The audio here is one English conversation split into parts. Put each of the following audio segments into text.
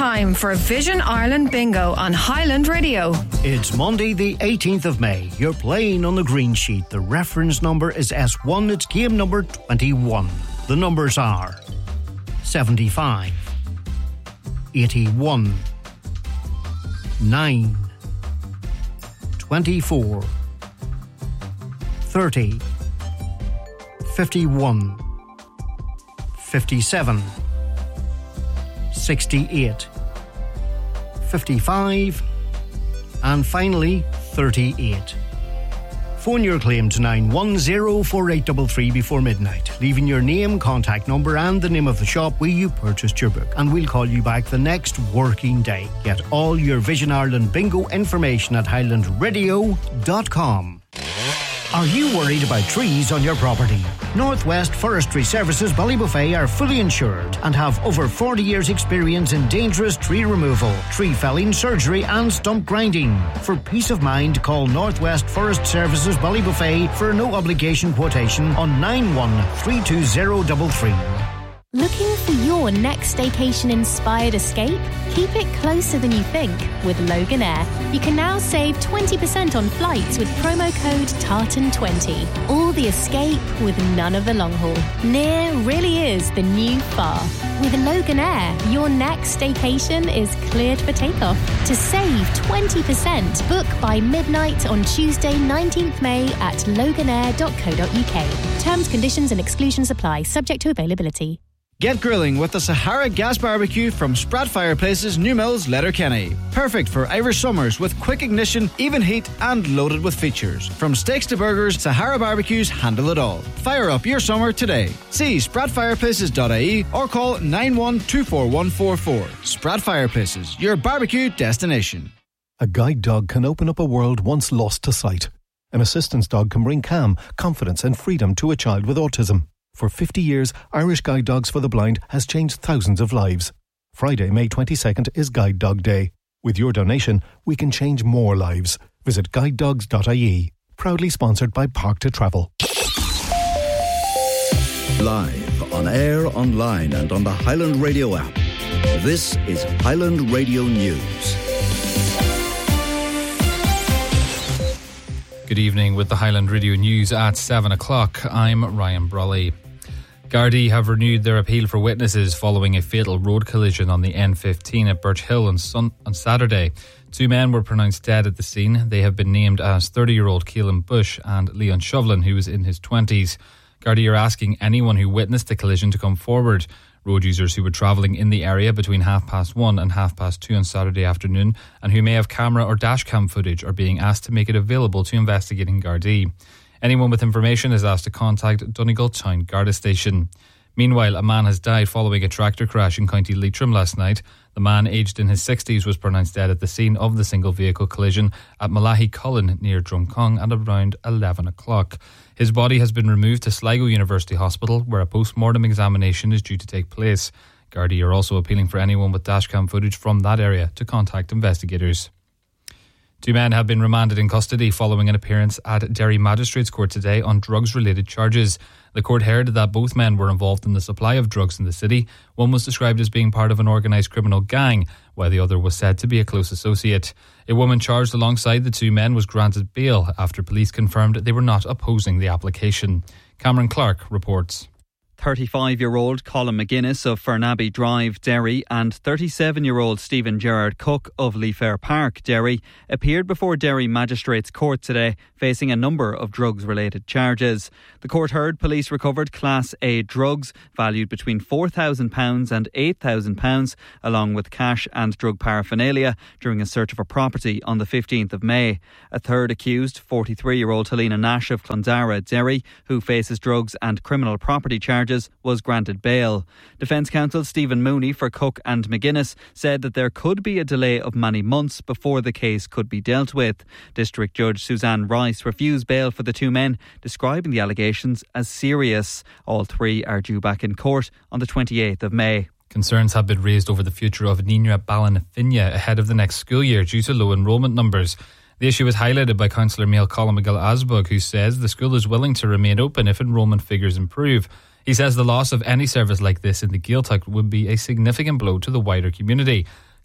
time for Vision Ireland Bingo on Highland Radio. It's Monday the 18th of May. You're playing on the green sheet. The reference number is S1. It's game number 21. The numbers are 75, 81, 9, 24, 30, 51, 57, 68, 55, and finally 38. Phone your claim to 9104833 before midnight, leaving your name, contact number and the name of the shop where you purchased your book, and we'll call you back the next working day. Get all your Vision Ireland bingo information at highlandradio.com. Are you worried about trees on your property? Northwest Forestry Services Ballybuffet are fully insured and have over 40 years experience in dangerous tree removal, tree felling, surgery and stump grinding. For peace of mind, call Northwest Forest Services Ballybuffet for a no obligation quotation on 913233. Looking for your next staycation-inspired escape? Keep it closer than you think with Loganair. You can now save 20% on flights with promo code TARTAN20. All the escape with none of the long haul. Near really is the new far. With Loganair, your next staycation is cleared for takeoff. To save 20%, book by midnight on Tuesday 19th May at loganair.co.uk. Terms, conditions and exclusions apply, subject to availability. Get grilling with the Sahara Gas Barbecue from Sprat Fireplaces, Newmills, Letterkenny. Perfect for Irish summers with quick ignition, even heat and loaded with features. From steaks to burgers, Sahara Barbecues handle it all. Fire up your summer today. See spratfireplaces.ie or call 9124144. Sprat Fireplaces, your barbecue destination. A guide dog can open up a world once lost to sight. An assistance dog can bring calm, confidence and freedom to a child with autism. For 50 years, Irish Guide Dogs for the Blind has changed thousands of lives. Friday, May 22nd is Guide Dog Day. With your donation, we can change more lives. Visit guidedogs.ie. Proudly sponsored by Park to Travel. Live, on air, online and on the Highland Radio app. This is Highland Radio News. Good evening with the Highland Radio News at 7 o'clock. I'm Ryan Brolly. Gardaí have renewed their appeal for witnesses following a fatal road collision on the N15 at Birch Hill on Saturday. 2 men were pronounced dead at the scene. They have been named as 30-year-old Keelan Bush and Leon Shovlin, who was in his 20s. Gardaí are asking anyone who witnessed the collision to come forward. Road users who were travelling in the area between 1:30 and 2:30 on Saturday afternoon and who may have camera or dashcam footage are being asked to make it available to investigating Gardaí. Anyone with information is asked to contact Donegal Town Garda Station. Meanwhile, a man has died following a tractor crash in County Leitrim last night. The man, aged in his 60s, was pronounced dead at the scene of the single vehicle collision at Malahi Cullen near Drumcong at around 11 o'clock. His body has been removed to Sligo University Hospital, where a post-mortem examination is due to take place. Gardaí are also appealing for anyone with dashcam footage from that area to contact investigators. 2 men have been remanded in custody following an appearance at Derry Magistrates Court today on drugs-related charges. The court heard that both men were involved in the supply of drugs in the city. One was described as being part of an organised criminal gang, while the other was said to be a close associate. A woman charged alongside the 2 men was granted bail after police confirmed they were not opposing the application. Cameron Clark reports. 35-year-old Colin McGuinness of Fernaby Drive, Derry, and 37-year-old Stephen Gerard Cook of Leafair Park, Derry, appeared before Derry Magistrates Court today, facing a number of drugs-related charges. The court heard police recovered Class A drugs valued between £4,000 and £8,000, along with cash and drug paraphernalia, during a search of a property on the 15th of May. A third accused, 43-year-old Helena Nash of Clondara, Derry, who faces drugs and criminal property charges, was granted bail. Defence counsel Stephen Mooney for Cook and McGuinness said that there could be a delay of many months before the case could be dealt with. District Judge Suzanne Rice refused bail for the 2 men, describing the allegations as serious. All 3 are due back in court on the 28th of May. Concerns have been raised over the future of Nina Ballinaffinia ahead of the next school year due to low enrolment numbers. The issue was highlighted by Councillor Mail Colin McGill-Asbog, who says the school is willing to remain open if enrolment figures improve. He says the loss of any service like this in the Gaeltacht would be a significant blow to the wider community.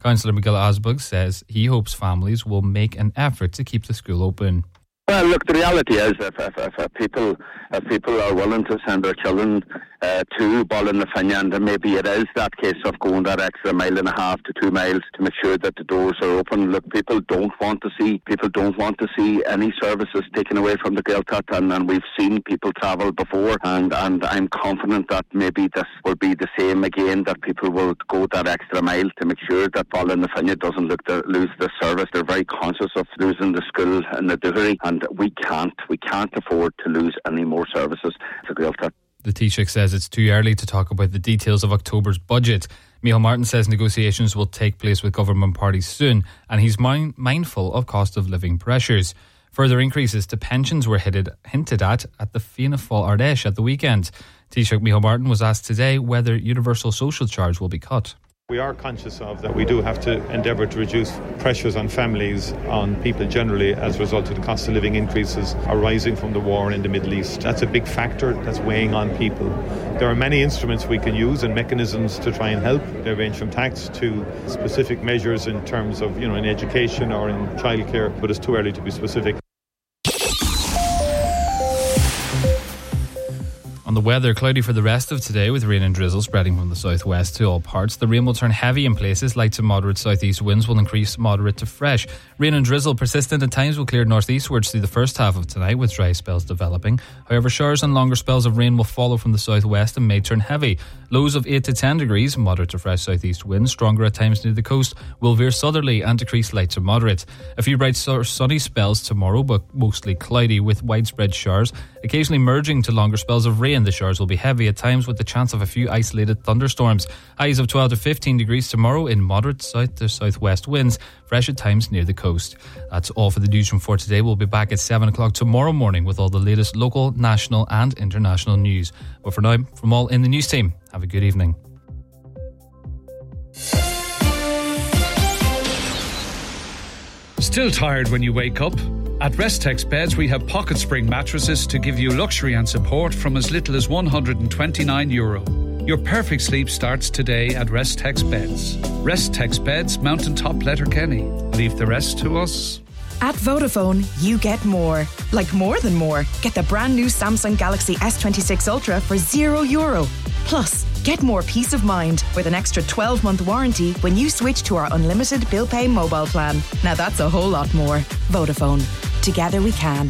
Councillor Miguel Osbug says he hopes families will make an effort to keep the school open. Well, look, the reality is if people are willing to send their children to Ballinafigna, and maybe it is that case of going that extra 1.5 miles to 2 miles to make sure that the doors are open. Look, people don't want to see any services taken away from the Gaeltacht, and we've seen people travel before, and I'm confident that maybe this will be the same again, that people will go that extra mile to make sure that Ballinafigna doesn't lose the service. They're very conscious of losing the school in the Dugarry, and we can't afford to lose any more services to Gaeltacht. The Taoiseach says it's too early to talk about the details of October's budget. Micheál Martin says negotiations will take place with government parties soon, and he's mindful of cost of living pressures. Further increases to pensions were hinted at the Fianna Fáil Ardèche at the weekend. Taoiseach Micheál Martin was asked today whether universal social charge will be cut. We are conscious of that. We do have to endeavour to reduce pressures on families, on people generally, as a result of the cost of living increases arising from the war in the Middle East. That's a big factor that's weighing on people. There are many instruments we can use and mechanisms to try and help. They range from tax to specific measures in terms of, in education or in childcare, but it's too early to be specific. On the weather, cloudy for the rest of today with rain and drizzle spreading from the southwest to all parts. The rain will turn heavy in places. Light to moderate southeast winds will increase moderate to fresh. Rain and drizzle persistent at times will clear northeastwards through the first half of tonight with dry spells developing. However, showers and longer spells of rain will follow from the southwest and may turn heavy. Lows of 8 to 10 degrees, moderate to fresh southeast winds, stronger at times near the coast, will veer southerly and decrease light to moderate. A few bright sunny spells tomorrow, but mostly cloudy with widespread showers, occasionally merging to longer spells of rain. The showers will be heavy at times with the chance of a few isolated thunderstorms. Highs of 12 to 15 degrees tomorrow in moderate south to southwest winds, fresh at times near the coast. That's all for the newsroom for today. We'll be back at 7 o'clock tomorrow morning with all the latest local, national and international news. But for now, from all in the news team, have a good evening. Still tired when you wake up? At Restex Beds, we have pocket spring mattresses to give you luxury and support from as little as €129. Your perfect sleep starts today at Restex Beds. Restex Beds, Mountaintop Letterkenny. Leave the rest to us. At Vodafone, you get more. Like more than more. Get the brand new Samsung Galaxy S26 Ultra for €0. Plus, get more peace of mind with an extra 12-month warranty when you switch to our unlimited bill pay mobile plan. Now that's a whole lot more. Vodafone. Together we can.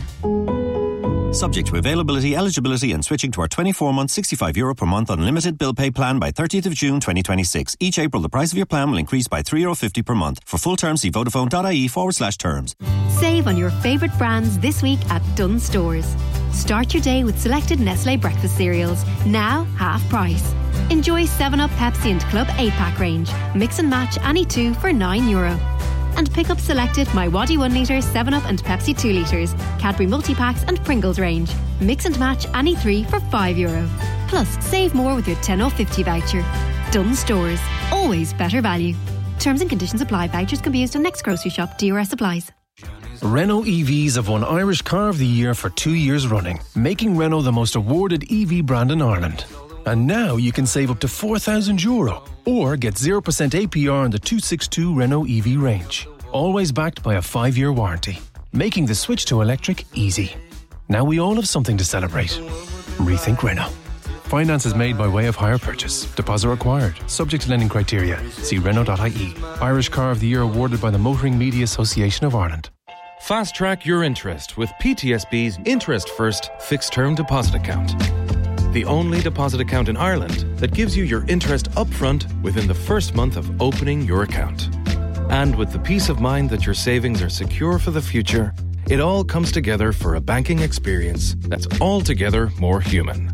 Subject to availability, eligibility and switching to our 24-month €65 per month unlimited bill pay plan by 30th of June 2026. Each April the price of your plan will increase by €3.50 per month. For full terms see vodafone.ie/terms. Save on your favourite brands this week at Dunnes Stores. Start your day with selected Nestlé breakfast cereals, now half price. Enjoy 7up, Pepsi and Club 8-pack range. Mix and match any two for €9. And pick up selected My Waddy 1 litre, 7up and Pepsi 2 litres, Cadbury multi-packs and Pringles range. Mix and match any 3 for €5. Plus, save more with your 10/50 voucher. Dunnes Stores. Always better value. Terms and conditions apply. Vouchers can be used on next grocery shop. DRS applies. Renault EVs have won Irish Car of the Year for 2 years running, making Renault the most awarded EV brand in Ireland. And now you can save up to €4,000 or get 0% APR on the 262 Renault EV range. Always backed by a 5-year warranty, making the switch to electric easy. Now we all have something to celebrate. Rethink Renault. Finance is made by way of hire purchase. Deposit required. Subject to lending criteria. See Renault.ie. Irish Car of the Year awarded by the Motoring Media Association of Ireland. Fast track your interest with PTSB's Interest First Fixed Term Deposit Account. The only deposit account in Ireland that gives you your interest upfront within the first month of opening your account. And with the peace of mind that your savings are secure for the future, it all comes together for a banking experience that's altogether more human.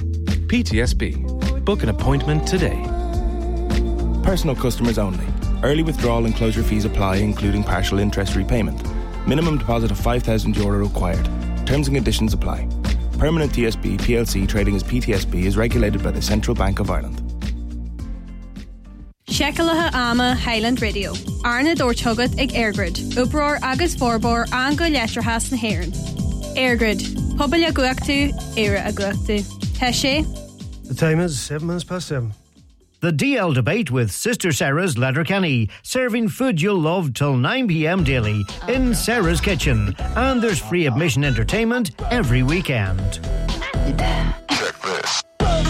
PTSB. Book an appointment today. Personal customers only. Early withdrawal and closure fees apply, including partial interest repayment. Minimum deposit of €5,000 required. Terms and conditions apply. Permanent TSB PLC trading as PTSB is regulated by the Central Bank of Ireland. Shekelatha ama Highland Radio. Arna Dortugad ag Airgrid. Uproar agus forbor ango letrahas na Héireann. Airgrid. Pobl a guachtu, era a guachtu. Teshe. The time is 7 minutes past 7. The DL Debate with Sister Sarah's Letterkenny, serving food you'll love till 9 p.m. daily in Sarah's Kitchen. And there's free admission entertainment every weekend. Check this.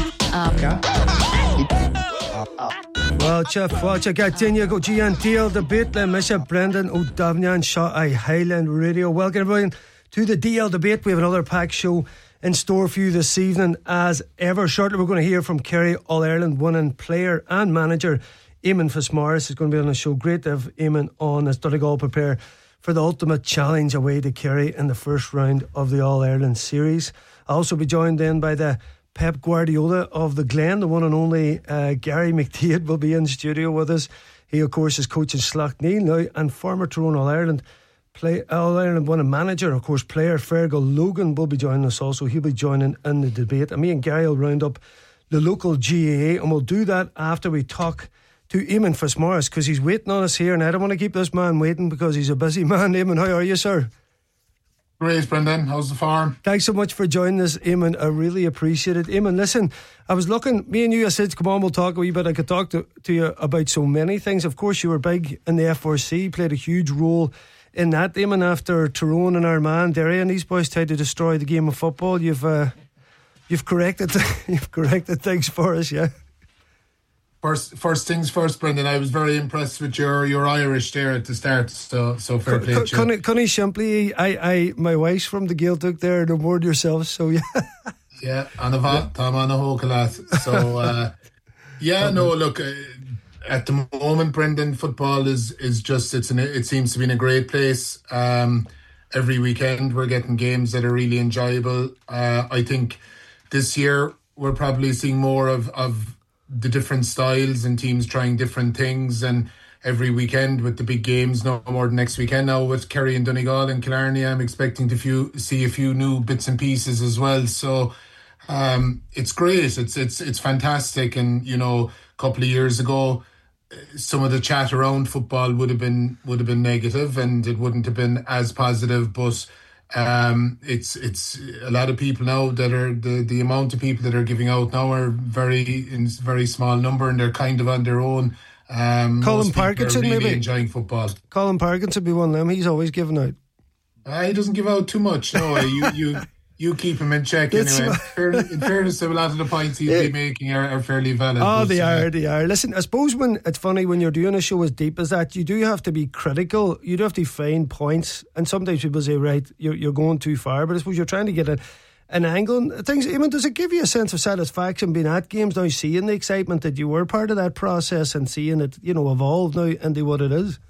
Fáilte ga duine go dtí an DL Debate le Misha Brendan O'Davnian Shaw I Highland Radio. Welcome everyone to the DL Debate. We have another packed show in store for you this evening as ever. Shortly we're going to hear from Kerry All-Ireland winning player and manager Eamon Fitzmaurice is going to be on the show. Great to have Eamon on as Donegal prepare for the ultimate challenge away to Kerry in the first round of the All-Ireland series. I'll also be joined then by the Pep Guardiola of the Glen, the one and only Gary McDaid will be in studio with us. He of course is coaching Slaughtneil now, and former Tyrone All-Ireland winning manager, of course, player Fergal Logan will be joining us also. He'll be joining in the debate, and me and Gary will round up the local GAA, and we'll do that after we talk to Eamon Fitzmaurice, because he's waiting on us here, and I don't want to keep this man waiting because he's a busy man. Eamon, how are you, sir? Great, Brendan. How's the farm? Thanks so much for joining us, Eamon. I really appreciate it. Eamon, listen, I was looking, me and you, I said, come on, we'll talk a wee bit. I could talk to you about so many things. Of course, you were big in the FRC, played a huge role in that, Eamon, after Tyrone and Armagh, Derry and these boys tried to destroy the game of football. You've corrected things for us, yeah. First things first, Brendan. I was very impressed with your Irish there at the start. So fair play to you. Connie Shimply, I my wife's from the Gaeltacht there, no more yourself. So yeah. Yeah, and I've Tom on a whole class. So look. At the moment, Brendan, football is just it seems to be in a great place. Every weekend we're getting games that are really enjoyable. I think this year we're probably seeing more of the different styles and teams trying different things, and every weekend with the big games, no more than next weekend now with Kerry and Donegal and Killarney, I'm expecting to see a few new bits and pieces as well. So it's great, it's fantastic. And a couple of years ago some of the chat around football would have been negative, and it wouldn't have been as positive, but it's a lot of people now that are the amount of people that are giving out now are very small number, and they're kind of on their own. Colin Parkinson really maybe enjoying football. Colin Parkinson be one of them. He's always giving out. He doesn't give out too much. No, you keep him in check anyway. In fairness to a lot of the points he's been making are fairly valid. Oh, they are. Listen, I suppose it's funny when you're doing a show as deep as that, you do have to be critical. You do have to find points, and sometimes people say, right, you're going too far, but I suppose you're trying to get an angle and things. Eamon, does it give you a sense of satisfaction being at games now, seeing the excitement that you were part of that process and seeing it, evolve now into what it is?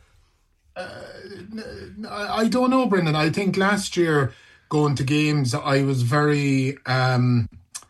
I don't know, Brendan. I think last year, going to games, I was very kind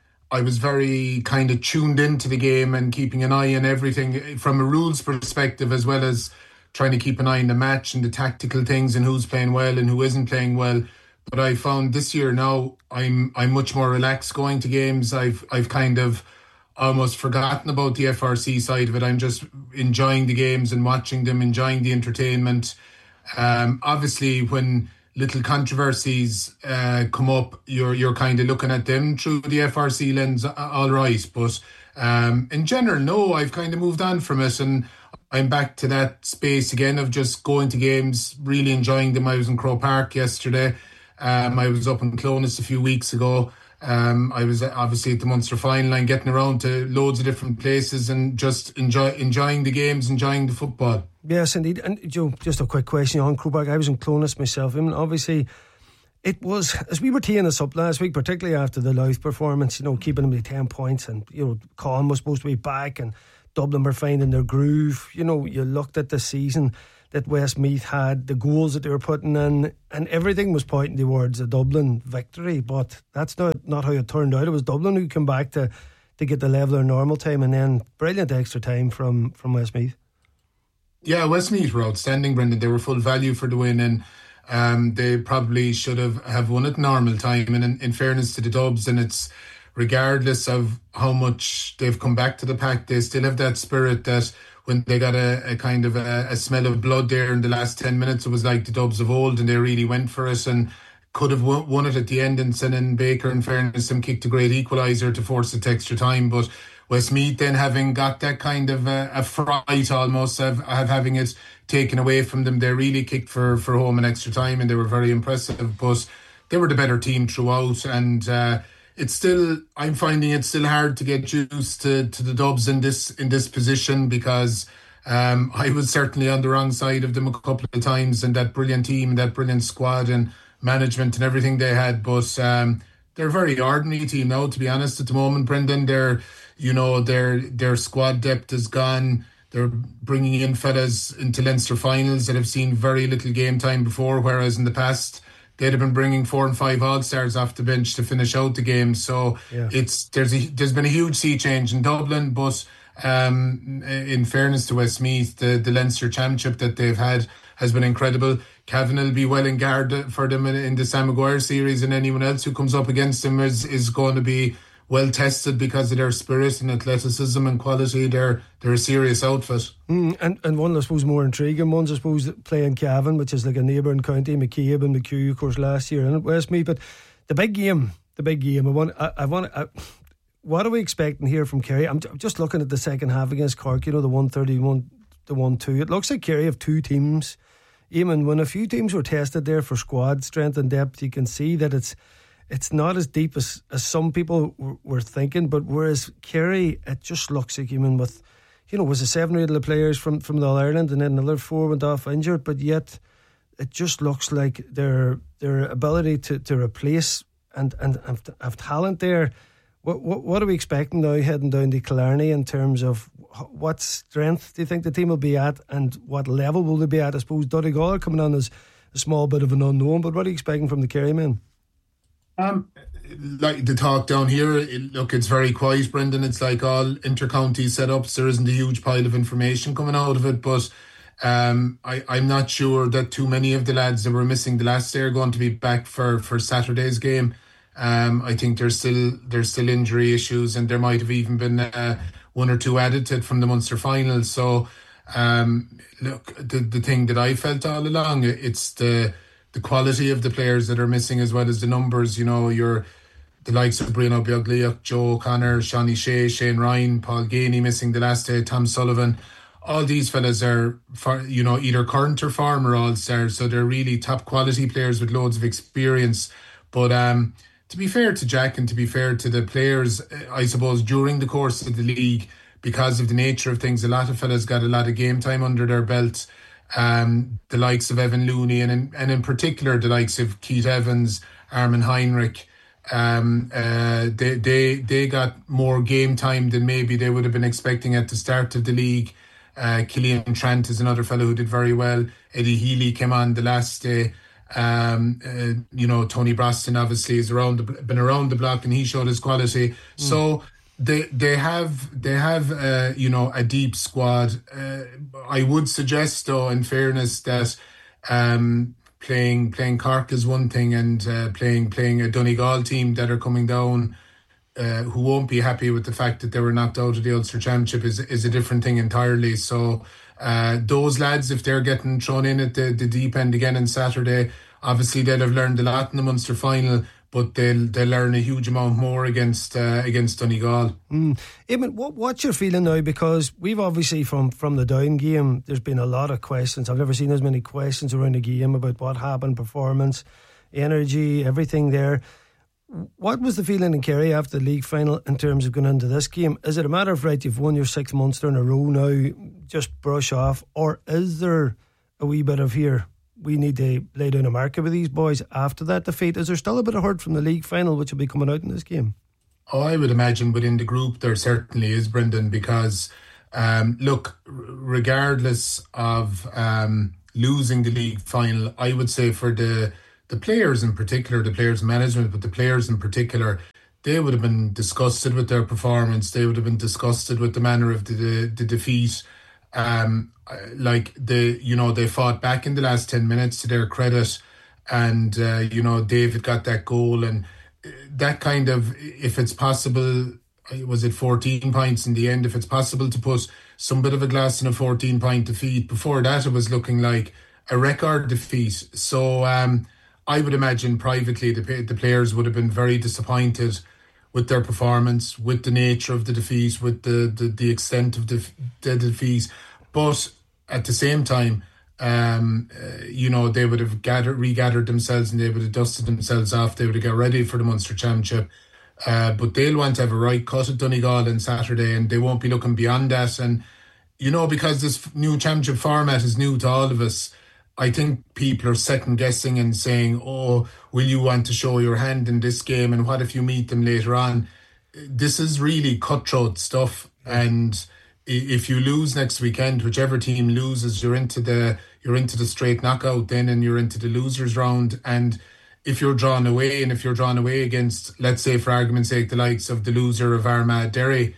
of tuned into the game and keeping an eye on everything from a rules perspective, as well as trying to keep an eye on the match and the tactical things and who's playing well and who isn't playing well. But I found this year now I'm much more relaxed going to games. I've kind of almost forgotten about the FRC side of it. I'm just enjoying the games and watching them, enjoying the entertainment. Obviously, when little controversies come up, you're kind of looking at them through the FRC lens, all right. But in general, no, I've kind of moved on from it, and I'm back to that space again of just going to games, really enjoying them. I was in Croke Park yesterday. I was up in Clonus a few weeks ago. I was obviously at the Munster final and getting around to loads of different places and just enjoying the games, enjoying the football. Yes, indeed. And Joe, just a quick question on Croke Park. I was in Clonus myself. I mean, obviously, it was, as we were teeing this up last week, particularly after the Louth performance, keeping them to 10 points, and Colin was supposed to be back, and Dublin were finding their groove. You looked at the season that Westmeath had, the goals that they were putting in, and everything was pointing towards a Dublin victory. But that's not how it turned out. It was Dublin who came back to get the level of normal time, and then brilliant extra time from Westmeath. Yeah, Westmeath were outstanding, Brendan. They were full value for the win, and they probably should have won at normal time. And in fairness to the Dubs, and it's regardless of how much they've come back to the pack, they still have that spirit that when they got a kind of a smell of blood there in the last 10 minutes, it was like the Dubs of old, and they really went for it. And could have won it at the end, and sending Baker, in fairness, kicked a great equaliser to force it to extra time. But Westmeath then, having got that kind of a fright almost of having it taken away from them, they really kicked for home in extra time, and they were very impressive. But they were the better team throughout, and I'm finding it still hard to get used to the Dubs in this position, because I was certainly on the wrong side of them a couple of times, and that brilliant team, that brilliant squad and management and everything they had. But they're a very ordinary team now, to be honest, at the moment, Brendan. Their squad depth is gone. They're bringing in fellas into Leinster finals that have seen very little game time before, whereas in the past they'd have been bringing 4 and 5 All-Stars off the bench to finish out the game. So there's been a huge sea change in Dublin, but in fairness to Westmeath, the Leinster Championship that they've had has been incredible. Cavan will be well in guard for them in the Sam Maguire series, and anyone else who comes up against them is going to be well tested because of their spirit and athleticism and quality. They're a serious outfit. And one, I suppose, more intriguing ones, I suppose, playing Cavan, which is like a neighbouring county, McCabe and McHugh, of course, last year in Westmeath. But the big game. What are we expecting here from Kerry? I'm just looking at the second half against Cork, the 131 to 1-2. It looks like Kerry have two teams. Eamon, when a few teams were tested there for squad strength and depth, you can see that it's not as deep as some people were thinking. But whereas Kerry, it just looks like, Eamon, with, was it 7 or 8 of the players from the All-Ireland, and then another 4 went off injured, but yet it just looks like their ability to replace and have talent there. What are we expecting now heading down to Killarney in terms of what strength do you think the team will be at, and what level will they be at? I suppose Donegal are coming on as a small bit of an unknown, but what are you expecting from the Kerry men? Like the talk down here, it's very quiet, Brendan. It's like all inter-county setups. There isn't a huge pile of information coming out of it, but I'm not sure that too many of the lads that were missing the last day are going to be back for Saturday's game. I think there's still injury issues, and there might have even been 1 or 2 added to it from the Munster final. So the thing that I felt all along, it's the quality of the players that are missing as well as the numbers. The likes of Brian O'Biogliach, Joe O'Connor, Shawnee Shea, Shane Ryan, Paul Ganey missing the last day, Tom Sullivan. All these fellas are, either current or former All-Stars, so they're really top quality players with loads of experience. But to be fair to Jack and to be fair to the players, I suppose during the course of the league, because of the nature of things, a lot of fellas got a lot of game time under their belt. The likes of Evan Looney and in particular the likes of Keith Evans, Armin Heinrich, they got more game time than maybe they would have been expecting at the start of the league. Killian Trant is another fellow who did very well. Eddie Healy came on the last day. Tony Broston obviously is been around the block, and he showed his quality. So they have a deep squad. I would suggest, though, in fairness, that playing Cork is one thing, and playing a Donegal team that are coming down, who won't be happy with the fact that they were knocked out of the Ulster Championship, is a different thing entirely. So those lads, if they're getting thrown in at the deep end again on Saturday, obviously they'll have learned a lot in the Munster final, but they'll learn a huge amount more against Donegal. Eamon, what's your feeling now? Because we've obviously from the Down game, there's been a lot of questions. I've never seen as many questions around the game about what happened, performance, energy, everything there. What was the feeling in Kerry after the league final in terms of going into this game? Is it a matter of, right, you've won your 6th Munster in a row now, just brush off? Or is there a wee bit of here, we need to lay down a marker with these boys after that defeat? Is there still a bit of hurt from the league final which will be coming out in this game? Oh, I would imagine within the group there certainly is, Brendan, because regardless of losing the league final, I would say for the players in particular, the players' management, but the players in particular, they would have been disgusted with their performance. They would have been disgusted with the manner of the defeat. They fought back in the last 10 minutes, to their credit, and David got that goal, and that kind of, if it's possible, was it 14 points in the end? If it's possible to put some bit of a glass in a 14-point defeat, before that it was looking like a record defeat. So I would imagine privately the players would have been very disappointed with their performance, with the nature of the defeat, with the extent of the defeat. But at the same time, they would have regathered themselves and they would have dusted themselves off. They would have got ready for the Munster Championship. But they'll want to have a right cut at Donegal on Saturday, and they won't be looking beyond that. And, because this new championship format is new to all of us, I think people are second guessing and saying, oh, will you want to show your hand in this game? And what if you meet them later on? This is really cutthroat stuff. And if you lose next weekend, whichever team loses, you're into the straight knockout then, and you're into the losers round. And if you're drawn away, against, let's say for argument's sake, the likes of the loser of Armagh Derry,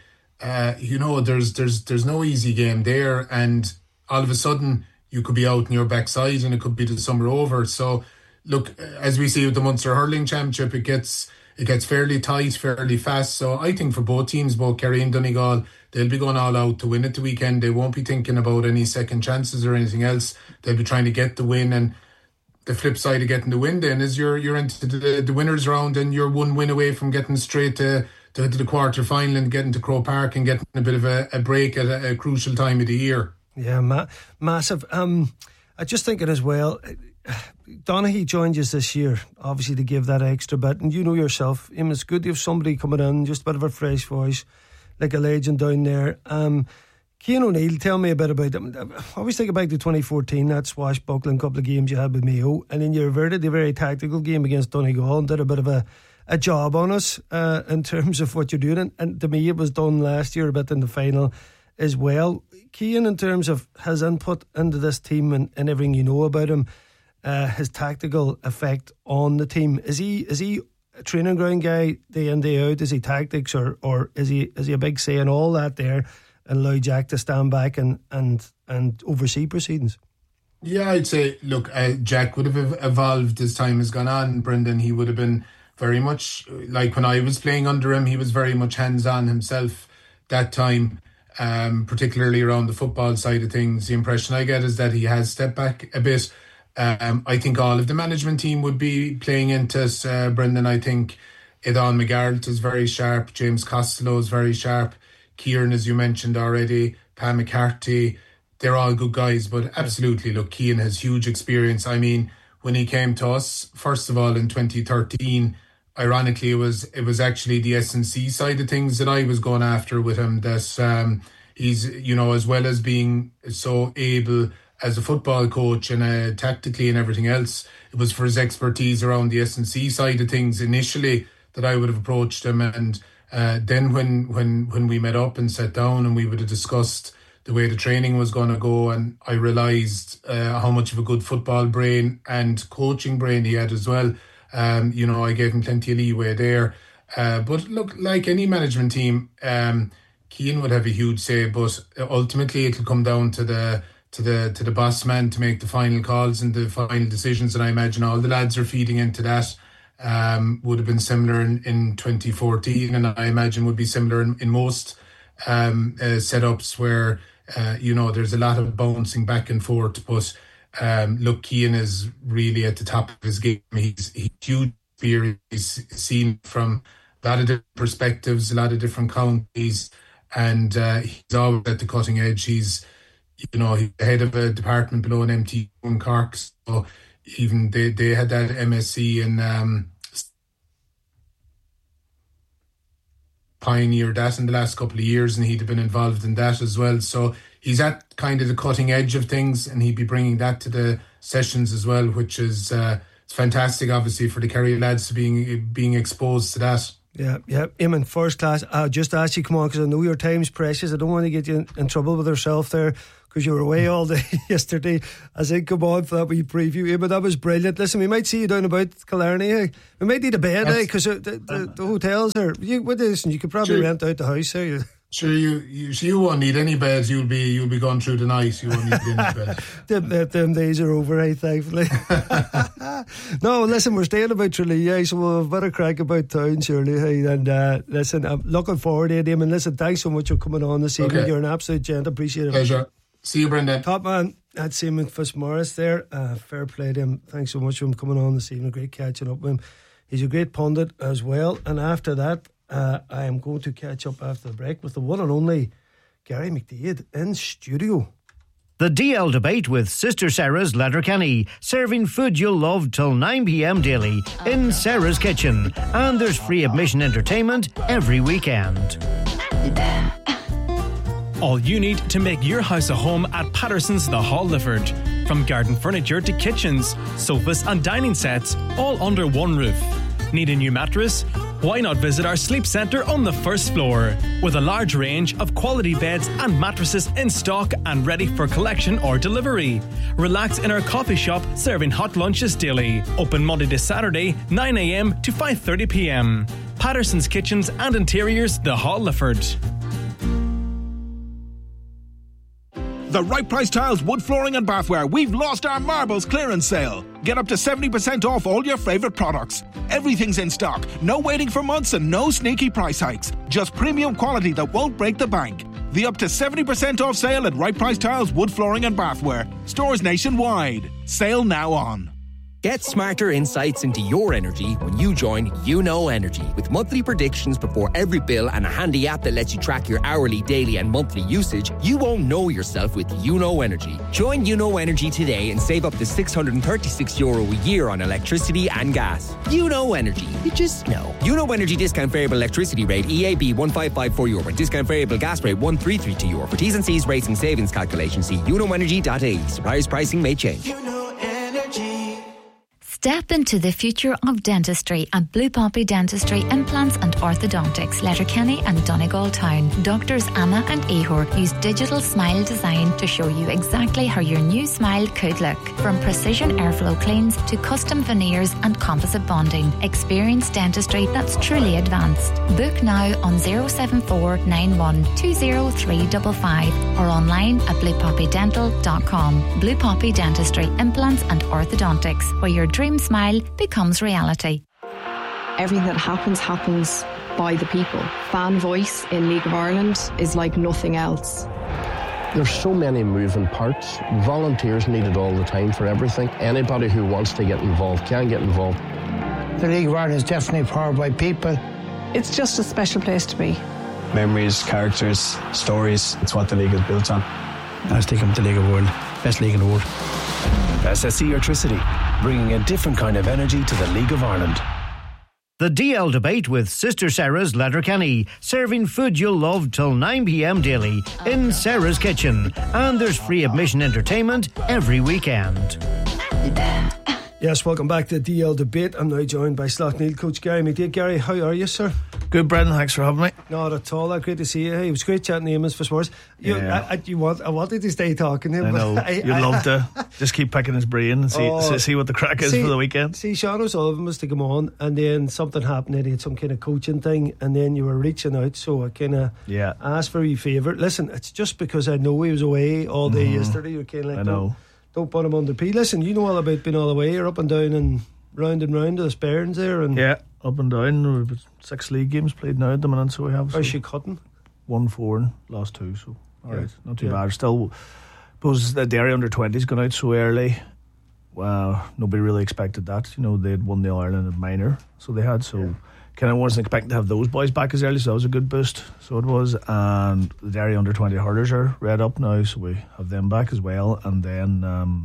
there's no easy game there. And all of a sudden, you could be out in your backside and it could be the summer over. So, look, as we see with the Munster Hurling Championship, it gets fairly tight, fairly fast. So I think for both teams, both Kerry and Donegal, they'll be going all out to win it the weekend. They won't be thinking about any second chances or anything else. They'll be trying to get the win. And the flip side of getting the win then is you're into the winners round, and you're one win away from getting straight to the quarter final and getting to Croke Park and getting a bit of a break at a crucial time of the year. Yeah, massive. I just thinking as well, Donaghy joined us this year, obviously to give that extra bit. And you know yourself, it's good to have somebody coming in, just a bit of a fresh voice, like a legend down there. Cian O'Neill, tell me a bit about them. I always think back to 2014, that swashbuckling couple of games you had with Mayo, and then you reverted the very tactical game against Donegal and did a bit of a job on us in terms of what you're doing. And to me, it was done last year a bit in the final as well. Cian, in terms of his input into this team and everything you know about him, his tactical effect on the team, is he a training ground guy day in day out? Is he tactics, or is he a big say in all that there and allow Jack to stand back and oversee proceedings? Yeah, I'd say, look, Jack would have evolved as time has gone on, Brendan. He would have been very much like when I was playing under him. He was very much hands-on himself that time. Particularly around the football side of things. The impression I get is that he has stepped back a bit. I think all of the management team would be playing into us, Brendan. I think Aidan McGarrett is very sharp, James Costello is very sharp, Kieran, as you mentioned already, Pam McCarthy, they're all good guys. But absolutely, look, Cian has huge experience. I mean, when he came to us, first of all in 2013, ironically, it was actually the S&C side of things that I was going after with him. That he's, as well as being so able as a football coach and tactically and everything else, it was for his expertise around the S&C side of things initially that I would have approached him. And then when we met up and sat down and we would have discussed the way the training was going to go, and I realised how much of a good football brain and coaching brain he had as well. I gave him plenty of leeway there. But look, like any management team, Cian would have a huge say, but ultimately it'll come down to the boss man to make the final calls and the final decisions. And I imagine all the lads are feeding into that. Would have been similar in 2014, and I imagine would be similar in most setups where there's a lot of bouncing back and forth. But look, Cian is really at the top of his game. He's huge. He's seen from a lot of different perspectives, a lot of different counties, and he's always at the cutting edge. He's the head of a department below an MT in Cork. So even they had that MSc and pioneered that in the last couple of years, and he'd have been involved in that as well. So he's at kind of the cutting edge of things, and he'd be bringing that to the sessions as well, which is it's fantastic, obviously, for the Kerry lads to being exposed to that. Yeah. Eamon, first class. I'll just ask you, come on, because I know your time's precious. I don't want to get you in trouble with yourself there, because you were away all day yesterday. I said, come on for that wee preview. Eamon, that was brilliant. Listen, we might see you down about Killarney. We might need a bed, because the hotels are. Listen, you could probably rent out the house there. Sure, you won't need any beds. You'll be going through the night. You won't need any beds. them days are over, thankfully. No, listen, we're staying about Tralee, so we'll have a better crack about town, surely. Hey, and listen, I'm looking forward to it, Eamon. Listen, thanks so much for coming on this evening. You're an absolute gent. Appreciate it. Pleasure. See you, Brendan. Top man. That's Seamus Fitzmaurice there. Fair play to him. Thanks so much for him coming on this evening. Great catching up with him. He's a great pundit as well. And after that, I am going to catch up after the break with the one and only Gary McDaid in studio. The DL Debate with Sister Sarah's Letterkenny, serving food you'll love till 9 p.m. daily in Sarah's Kitchen. And there's free admission entertainment every weekend. All you need to make your house a home at Patterson's The Hall Lifford. From garden furniture to kitchens, sofas and dining sets, all under one roof. Need a new mattress? Why not visit our sleep centre on the first floor? With a large range of quality beds and mattresses in stock and ready for collection or delivery. Relax in our coffee shop serving hot lunches daily. Open Monday to Saturday, 9 a.m. to 5:30 p.m. Patterson's Kitchens and Interiors, The Hall Lifford. The Right Price Tiles Wood Flooring and Bathware, we've lost our marbles clearance sale. Get up to 70% off all your favourite products. Everything's in stock, no waiting for months and no sneaky price hikes. Just premium quality that won't break the bank. The up to 70% off sale at Right Price Tiles Wood Flooring and Bathware. Stores nationwide. Sale now on. Get smarter insights into your energy when you join YouKnow Energy. With monthly predictions before every bill and a handy app that lets you track your hourly, daily and monthly usage, you won't know yourself with YouKnow Energy. Join YouKnow Energy today and save up to €636 a year on electricity and gas. YouKnow Energy. You just know. YouKnow Energy discount variable electricity rate EAB €1554 and discount variable gas rate €1332. For T's and C's rates and savings calculations, see youknowenergy.ie. Suppliers pricing may change. Step into the future of dentistry at Blue Poppy Dentistry, Implants and Orthodontics, Letterkenny and Donegal Town. Doctors Anna and Ehor use digital smile design to show you exactly how your new smile could look. From precision airflow cleans to custom veneers and composite bonding. Experience dentistry that's truly advanced. Book now on 074 91 20355 or online at bluepoppydental.com. Blue Poppy Dentistry, Implants and Orthodontics, where your dream smile becomes reality. Everything that happens by the people. Fan voice in League of Ireland is like nothing else. There's so many moving parts. Volunteers needed all the time for everything. Anybody who wants to get involved can get involved. The League of Ireland is definitely powered by people. It's just a special place to be. Memories, characters, stories. It's what the league is built on. I was thinking of the League of the World. Best league in the world. SSE Electricity, bringing a different kind of energy to the League of Ireland. The DL Debate with Sister Sarah's Letterkenny, serving food you'll love till 9 p.m. daily in Sarah's Kitchen. And there's free admission entertainment every weekend. Yes, welcome back to the DL Debate. I'm now joined by Slaughtneil coach Gary McDaid. Gary, how are you, sir? Good, Brendan. Thanks for having me. Not at all. Great to see you. Hey, it was great chatting to Seamus Fitzmaurice. I wanted to stay talking to him. I know. You'd love to just keep picking his brain and see what the crack is for the weekend. See, Sean O'Sullivan was to come on, and then something happened. He had some kind of coaching thing, and then you were reaching out, so I kind of asked for a favour. Listen, it's just because I know he was away all day yesterday. You're kind of like, I know. Don't put him under P. Listen, you know all about being all the way. You're up and down and round to the Sperrins there. And yeah, up and down. We've 6 league games played now at the minute, so we have. How's she cutting? 1-4 and lost 2, so alright, not too bad. Still, suppose the Derry under 20's gone out so early. Well, nobody really expected that. You know, they had won the Ireland at minor, so they had. So kind of wasn't expecting to have those boys back as early, so that was a good boost. So it was. And the Derry under 20 hurlers are read up now, so we have them back as well. And then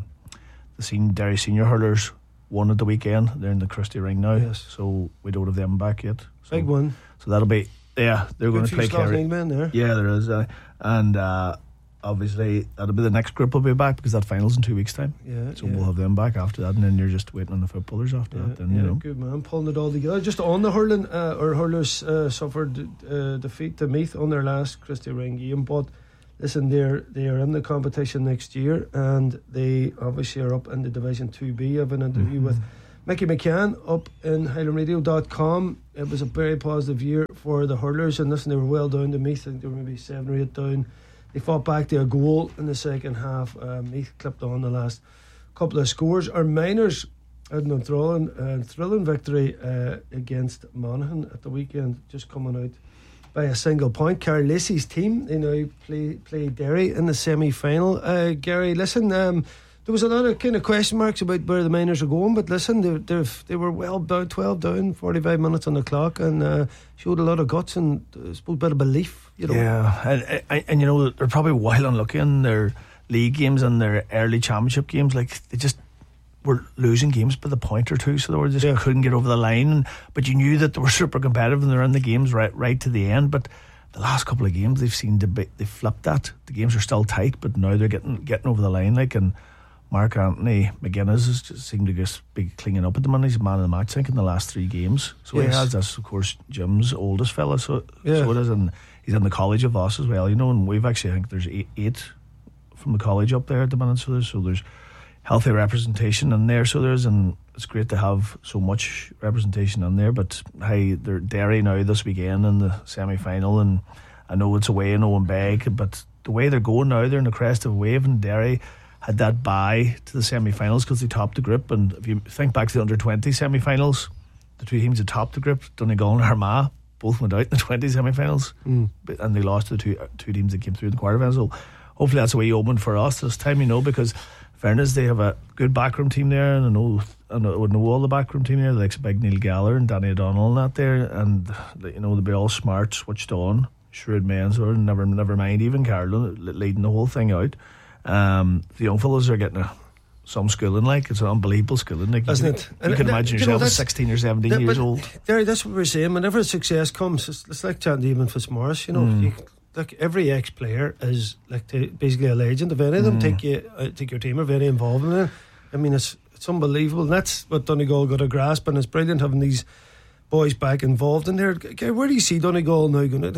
the Derry senior hurlers won at the weekend. They're in the Christie Ring now, so we don't have them back yet. So, big one. So that'll be they're going to play Kerry. Men there. Yeah, there is, and obviously that'll be the next group will be back because that final's in 2 weeks' time. So we'll have them back after that, and then you're just waiting on the footballers after that. Then you know, good man, pulling it all together. Just on the hurling, our hurlers suffered defeat to Meath on their last Christie Ring game, but listen, they are in the competition next year, and they obviously are up in the Division 2B. I have an interview with Mickey McCann up in HighlandRadio.com. It was a very positive year for the hurlers, and listen, they were well down to Meath. I think they were maybe 7 or 8 down. They fought back to a goal in the second half. Meath clipped on the last couple of scores. Our minors had an thrilling victory against Monaghan at the weekend, just coming out by a single point. Carl Lacey's team, they now play Derry in the semi-final. Gary, listen, there was a lot of kind of question marks about where the Miners are going, but listen, they were well down, 12 down, 45 minutes on the clock, and showed a lot of guts and I suppose a bit of belief, you know. Yeah, and you know, they're probably wild unlucky in their league games and their early championship games. Like, they just were losing games by the point or two, so they just couldn't get over the line. But you knew that they were super competitive and they're in the games right to the end. But the last couple of games, they've flipped that. The games are still tight, but now they're getting over the line. Like, and Mark Anthony McGuinness has just seemed to just be clinging up at the minute. He's man of the match, I think, in the last 3 games. So he has. That's, of course, Jim's oldest fella. So it is, and he's in the College of Voss as well. You know, and we've actually, I think there's 8 from the college up there at the minute. So there's healthy representation in there, so there's, and it's great to have so much representation in there. But hey, they're Derry now this weekend in the semi-final, and I know it's away in Owen Begg, but the way they're going now, they're in the crest of a wave, and Derry had that bye to the semi-finals because they topped the group. And if you think back to the under-20 semi-finals, the 2 teams that topped the group, Donegal and Armagh, both went out in the 20 semi-finals, and they lost to the two teams that came through the quarterfinals. So hopefully that's a way open for us this time, you know, because fairness, they have a good backroom team there, and I would know all the backroom team there, like big Neil Gallagher and Danny O'Donnell and that there, and you know, they'll be all smart, switched on, shrewd men, so never mind even Carlo leading the whole thing out. The young fellas are getting some schooling, like it's an unbelievable schooling, like, isn't it? You can imagine yourself at 16 or 17 years old. Derry, that's what we're saying. Whenever success comes, it's like chatting to Eamon Fitzmaurice, you know. Like, every ex-player is like basically a legend. If any of them take your team, are very involved in it. I mean, it's unbelievable, and that's what Donegal got a grasp, and it's brilliant having these boys back involved in there. Where do you see Donegal now going?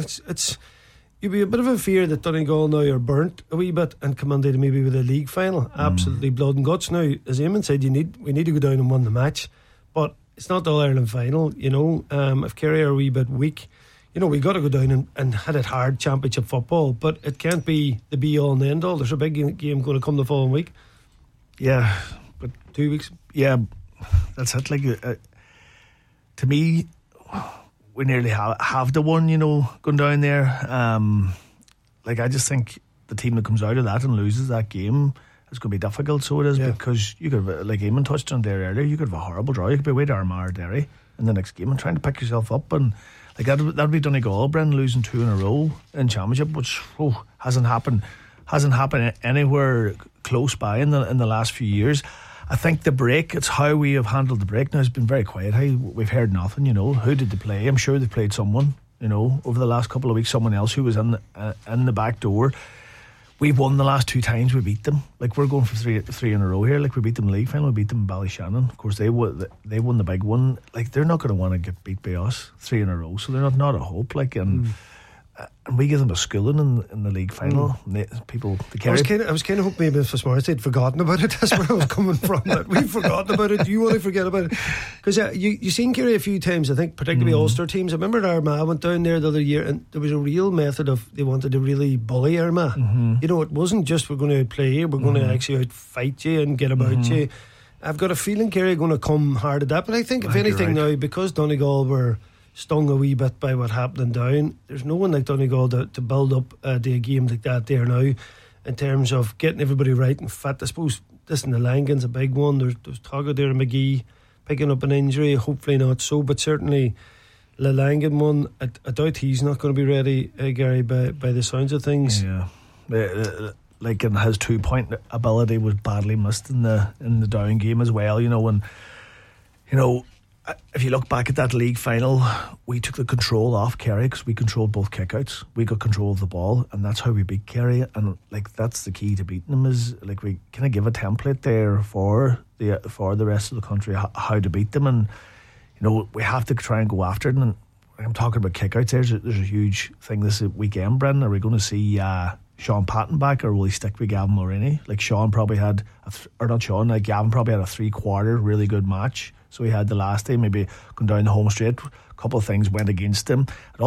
You'd be a bit of a fear that Donegal now are burnt a wee bit and come on to maybe with a league final, absolutely blood and guts. Now, as Eamon said, we need to go down and win the match, but it's not the All-Ireland final, you know. If Kerry are a wee bit weak, you know, we got to go down and hit it hard, championship football, but it can't be the be-all and end-all. There's a big game going to come the following week. Yeah, but 2 weeks. Yeah, that's it. Like, to me, we nearly have the one, you know, going down there. Like, I just think the team that comes out of that and loses that game is going to be difficult. So it is, because you could, like Eamon touched on there earlier, you could have a horrible draw. You could be away to Armagh or Derry in the next game and trying to pick yourself up, and like that'd be Donegal, Brendan, losing 2 in a row in championship, which hasn't happened anywhere close by in the last few years. I think the break, it's how we have handled the break now, has been very quiet. Hey, we've heard nothing, you know. Who did they play? I'm sure they played someone, you know, over the last couple of weeks, someone else who was in the back door. We've won the last 2 times we beat them. Like, we're going for three in a row here. Like, we beat them in the league final, we beat them in Ballyshannon. Of course, they won the big one. Like, they're not going to want to get beat by us 3 in a row, so they're not a hope. Like, and we give them a schooling in the league final. I was kind of hoping maybe Fitzmaurice had forgotten about it. That's where I was coming from. That we've forgotten about it. You want to forget about it, because you've seen Kerry a few times, I think, particularly Ulster teams. I remember Armagh went down there the other year, and there was a real method of, they wanted to really bully Armagh. You know, it wasn't just we're going to play you, we're going to actually outfight you and get about you. I've got a feeling Kerry are going to come hard at that, but I think if anything now, because Donegal were stung a wee bit by what happened down, there's no one like Donegal to build up a game like that there now, in terms of getting everybody right and fit. I suppose this and the Langan's a big one. There's talk out there of McGee picking up an injury, hopefully not so, but certainly the Langan one, I doubt he's not going to be ready, Gary, by the sounds of things. Like, and his 2-point ability was badly missed in the down game as well, you know. And you know, if you look back at that league final, we took the control off Kerry because we controlled both kickouts. We got control of the ball, and that's how we beat Kerry. And like, that's the key to beating them, is like, we kind of give a template there for the rest of the country how to beat them. And you know, we have to try and go after it. And I'm talking about kickouts. There's a huge thing this weekend, Brendan. Are we going to see Sean Patton back, or will he stick with Gavin Mulroney? Like, Sean probably had Gavin probably had a 3/4 really good match. So he had the last day, maybe going down the home straight. A couple of things went against him.